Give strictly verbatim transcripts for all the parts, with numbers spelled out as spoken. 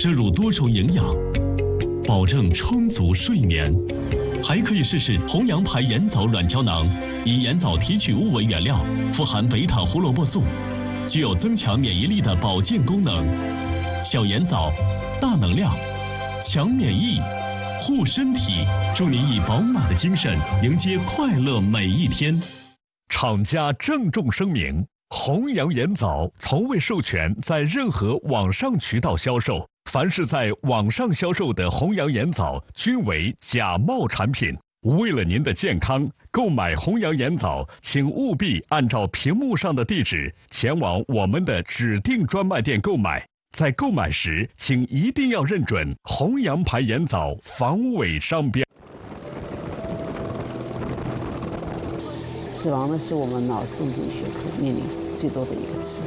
摄入多种营养，保证充足睡眠。还可以试试红羊牌盐枣软胶囊，以盐枣提取物为原料，富含贝塔胡萝卜素，具有增强免疫力的保健功能。小盐枣，大能量，强免疫，护身体，祝您以饱满的精神迎接快乐每一天。 厂家郑重声明：红羊盐枣从未授权在任何网上渠道销售，凡是在网上销售的红羊盐枣均为假冒产品。为了您的健康，购买红羊盐枣，请务必按照屏幕上的地址前往我们的指定专卖店购买。在购买时，请一定要认准红羊牌盐枣防伪商标。 死亡呢，是我们脑神经学科面临最多的一个词汇。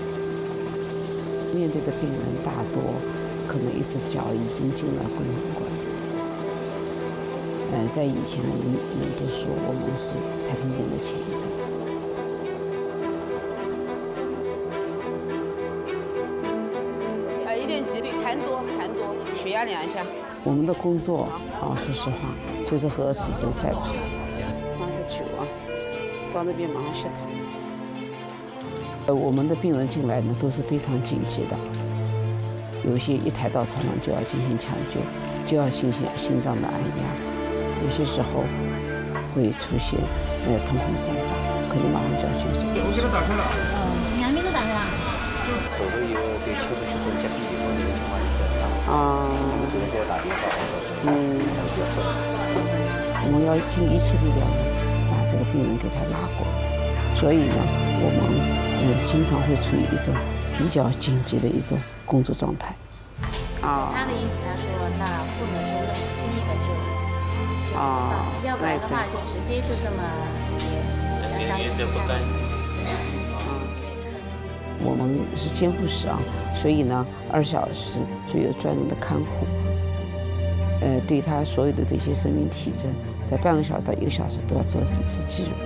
面对的病人大多可能一只脚已经进了鬼门关。呃，在以前人们都说我们是太平间的前一站。 呃，一点几率，痰多，痰多，血压量一下。 我们的工作啊，说实话，就是和死神赛跑。八十九啊，到那边马上血糖。呃，我们的病人进来呢都是非常紧急的，有些一抬到床上就要进行抢救，就要进行心脏的按压。有些时候会出现呃瞳孔散大，可能马上就要去手术。 我给他打开了。 嗯，两边都打开了。 手术以后对切除血管加闭以后，这个情况比较差。 啊。 这个给他打电话， 嗯。我们要尽一切力量把这个病人给他拉过来，所以呢，我们呃经常会处于一种比较紧急的一种工作状态。 啊。他的意思，他说那不能说那么轻易的就。啊，要不然的话就直接就这么想想也不干。 我们是监护室啊，所以呢，二十小时就有专人的看护。呃，对他所有的这些生命体征，在半个小时到一个小时都要做一次记录。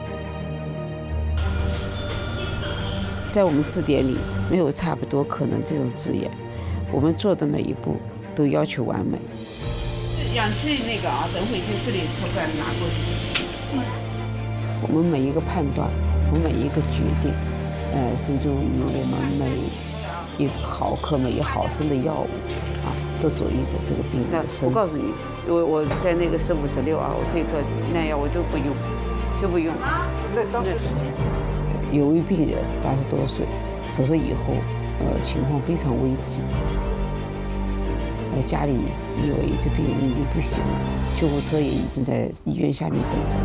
在我们字典里没有差不多可能这种字眼，我们做的每一步都要求完美。 氧气那个啊，等会就这里头再拿过去。 我们每一个判断，我们每一个决定，呃，甚至于我们每一毫克、每一毫升的药物，啊，都左右着这个病人的生死。我告诉你，我我在那个十五十六啊，我这个那药我都不用，就不用。那当时有位病人八十多岁，手术以后，呃，情况非常危急。呃，家里以为这病人已经不行了，救护车也已经在医院下面等着。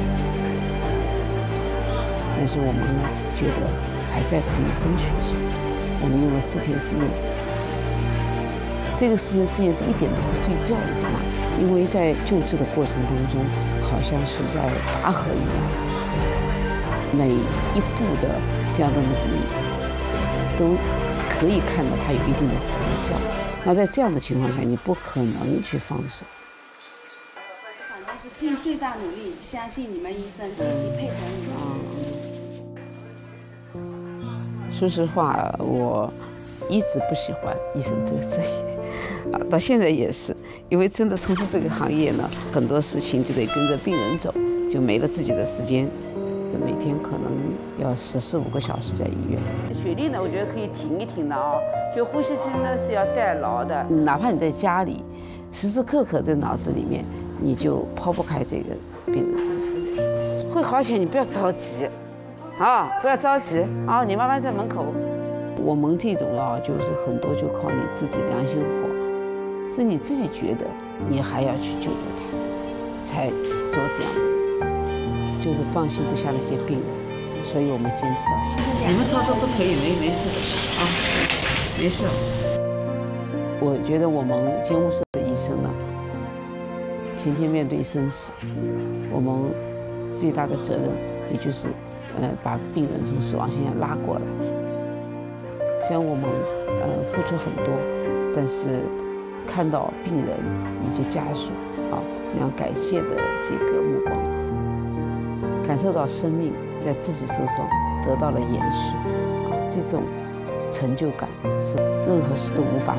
但是我们呢，觉得还在可以争取一下。我们用了四天四夜，这个四天四夜是一点都不睡觉的，嘛，因为在救治的过程当中，好像是在拔河一样，每一步的这样的努力，都可以看到它有一定的成效。那在这样的情况下，你不可能去放手。 反正是尽最大努力，相信你们医生，积极配合你们。说实话，我一直不喜欢医生这个职业，啊，到现在也是，因为真的从事这个行业呢，很多事情就得跟着病人走，就没了自己的时间。每天可能要十四五个小时在医院。血力呢，我觉得可以停一停的啊、哦。就呼吸机呢是要带牢的，哪怕你在家里，时时刻刻在脑子里面，你就抛不开这个病人这个问题。会好起来，你不要着急，啊，不要着急啊，你慢慢在门口。我们这种啊，就是很多就靠你自己良心活，是你自己觉得你还要去救救他，才做这样的。就是放心不下那些病人，所以我们坚持到现在。你们操作都可以，没没事的啊，没事。我觉得我们监护室的医生呢，天天面对生死，我们最大的责任也就是，呃，把病人从死亡线上拉过来。虽然我们呃付出很多，但是看到病人以及家属啊那样感谢的这个目光。感受到生命在自己手上得到了延续，啊，这种成就感是任何事都无法